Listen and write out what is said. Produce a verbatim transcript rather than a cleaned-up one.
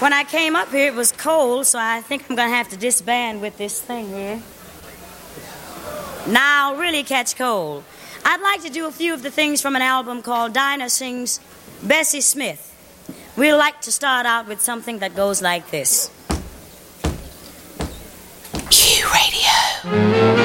When I came up here, it was cold, so I think I'm going to have to disband with this thing here. Now I'll really catch cold. I'd like to do a few of the things from an album called Dinah Sings Bessie Smith. We'd like to start out with something that goes like this. Q Radio.